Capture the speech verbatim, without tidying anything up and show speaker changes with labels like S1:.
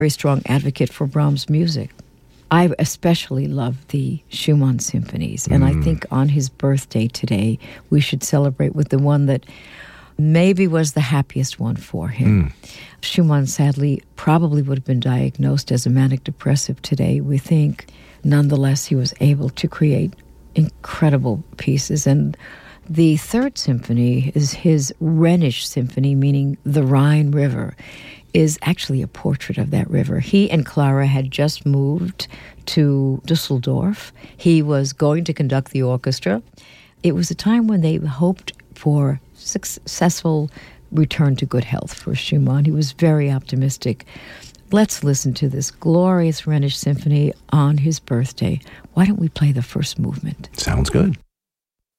S1: very strong advocate for Brahms' music. I especially love the Schumann symphonies, and mm. I think on his birthday today, we should celebrate with the one that maybe was the happiest one for him. Mm. Schumann, sadly, probably would have been diagnosed as a manic depressive today, we think. Nonetheless, he was able to create incredible pieces. And the third symphony is his Rhenish symphony, meaning the Rhine River, is actually a portrait of that river. He and Clara had just moved to Dusseldorf. He was going to conduct the orchestra. It was a time when they hoped for successful return to good health for Schumann. He was very optimistic. Let's listen to this glorious Rhenish symphony on his birthday. Why don't we play the first movement?
S2: Sounds good.